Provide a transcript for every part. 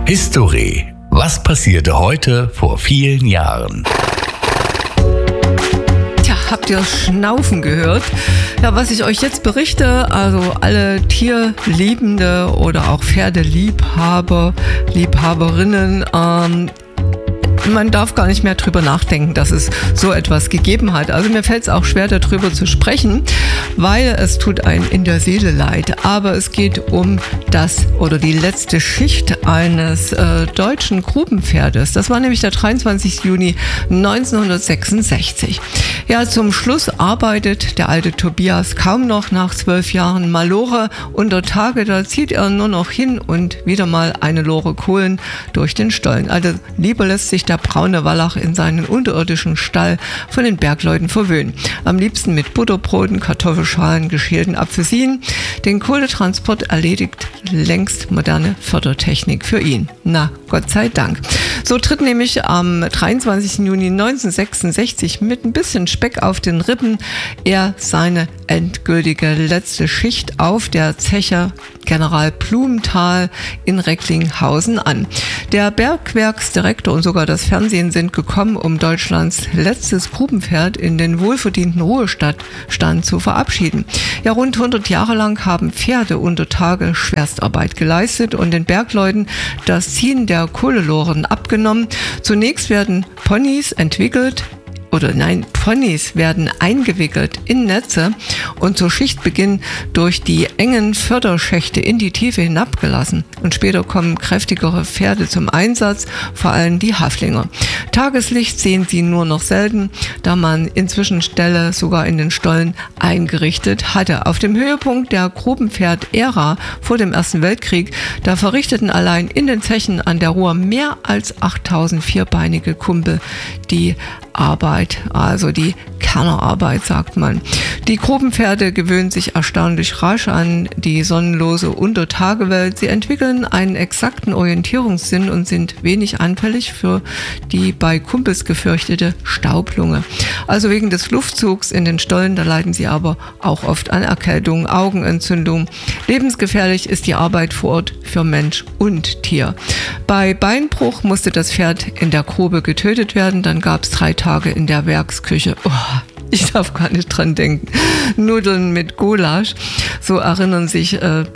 History. Was passierte heute vor vielen Jahren? Tja, habt ihr Schnaufen gehört? Ja, was ich euch jetzt berichte, also alle Tierliebende oder auch Pferdeliebhaber, Liebhaberinnen, man darf gar nicht mehr drüber nachdenken, dass es so etwas gegeben hat. Also mir fällt es auch schwer, darüber zu sprechen, weil es tut einem in der Seele leid. Aber es geht um die letzte Schicht eines deutschen Grubenpferdes. Das war nämlich der 23. Juni 1966. Ja, zum Schluss arbeitet der alte Tobias kaum noch nach 12 Jahren Malore unter Tage. Da zieht er nur noch hin und wieder mal eine Lore Kohlen durch den Stollen. Also lieber lässt sich der braune Wallach in seinen unterirdischen Stall von den Bergleuten verwöhnen. Am liebsten mit Butterbroten, Kartoffelschalen, geschälten Apfelsinen. Den Kohletransport erledigt längst moderne Fördertechnik für ihn. Na, Gott sei Dank. So tritt nämlich am 23. Juni 1966 mit ein bisschen Speck auf den Rippen er seine endgültige letzte Schicht auf der Zeche General Blumenthal in Recklinghausen an. Der Bergwerksdirektor und sogar das Fernsehen sind gekommen, um Deutschlands letztes Grubenpferd in den wohlverdienten Ruhestand zu verabschieden. Ja, rund 100 Jahre lang haben Pferde unter Tage Schwerstarbeit geleistet und den Bergleuten das Ziehen der Kohleloren abgenommen. Zunächst werden Ponys werden eingewickelt in Netze und zur Schichtbeginn durch die engen Förderschächte in die Tiefe hinabgelassen. Und später kommen kräftigere Pferde zum Einsatz, vor allem die Haflinger. Tageslicht sehen sie nur noch selten, da man inzwischen Ställe sogar in den Stollen eingerichtet hatte. Auf dem Höhepunkt der Grubenpferd-Ära vor dem Ersten Weltkrieg, da verrichteten allein in den Zechen an der Ruhr mehr als 8000 vierbeinige Kumpel die Arbeit, also die Kernerarbeit, sagt man. Die Grubenpferde gewöhnen sich erstaunlich rasch an die sonnenlose Untertagewelt. Sie entwickeln einen exakten Orientierungssinn und sind wenig anfällig für die bei Kumpels gefürchtete Staublunge. Also wegen des Luftzugs in den Stollen, da leiden sie aber auch oft an Erkältung, Augenentzündung. Lebensgefährlich ist die Arbeit vor Ort für Mensch und Tier. Bei Beinbruch musste das Pferd in der Grube getötet werden, dann gab es 3 Tage in der Werksküche. Ich darf gar nicht dran denken. Nudeln mit Gulasch. So erinnern sich so ein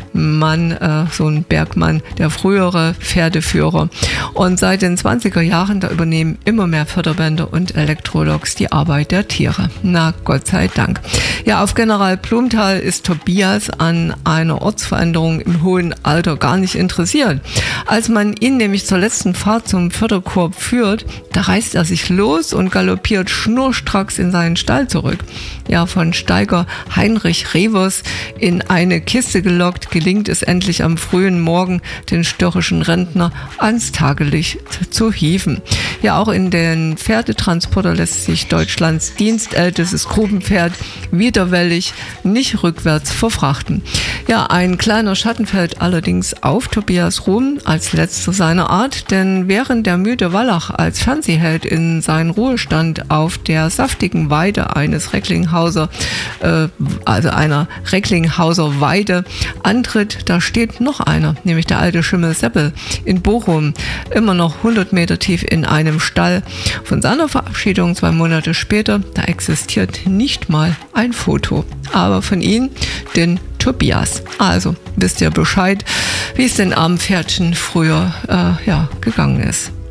Bergmann, der frühere Pferdeführer. Und seit den 20er Jahren, da übernehmen immer mehr Förderbänder und Elektroloks die Arbeit der Tiere. Na, Gott sei Dank. Ja, auf General Blumenthal ist Tobias an einer Ortsveränderung im hohen Alter gar nicht interessiert. Als man ihn nämlich zur letzten Fahrt zum Förderkorb führt, da reißt er sich los und galoppiert schnurstracks in seinen Stall zurück. Ja, von Steiger Heinrich Revers in eine Kiste gelockt, gelingt es endlich am frühen Morgen, den störrischen Rentner ans Tageslicht zu hieven. Ja, auch in den Pferdetransporter lässt sich Deutschlands dienstältestes Grubenpferd widerwillig nicht rückwärts verfrachten. Ja, ein kleiner Schatten fällt allerdings auf Tobias Ruhm als letzter seiner Art, denn während der müde Wallach als Fernsehheld in seinen Ruhestand auf der saftigen Weide einer Recklinghauser Weide antritt, da steht noch einer, nämlich der alte Schimmel Seppel in Bochum, immer noch 100 Meter tief in einem Stall. Von seiner Verabschiedung 2 Monate später, da existiert nicht mal ein Foto, aber von ihm, den Tobias. Also wisst ihr Bescheid, wie es den armen Pferdchen früher gegangen ist.